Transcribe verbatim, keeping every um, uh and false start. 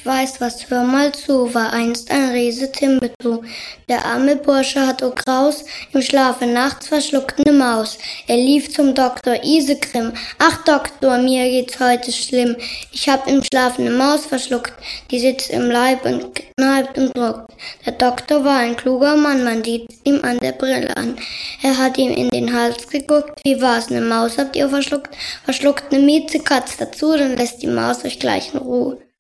weiß was, hör mal zu, war einst ein Riese Timbuktu. Der arme Bursche hat o Graus, im Schlafe nachts verschluckt ne Maus. Er lief zum Doktor Isegrim, ach Doktor, mir geht's heute schlimm. Ich hab im Schlaf ne Maus verschluckt, die sitzt im Leib und kneipt und druckt. Der Doktor war ein kluger Mann, man sieht's ihm an der Brille an. Er hat ihm in den Hals geguckt, wie war's, ne Maus habt ihr verschluckt? Verschluckt ne Miezekatz dazu, dann lässt die Maus euch gleich in Ruhe.